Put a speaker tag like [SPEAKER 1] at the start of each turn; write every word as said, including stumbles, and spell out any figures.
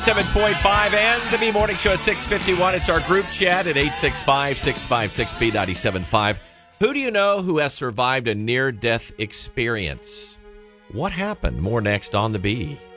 [SPEAKER 1] seven point five and the B Morning Show at six fifty-one. It's our group chat at eight six five, six five six, B nine seven five. Who do you know who has survived a near-death experience? What happened? More next on the B.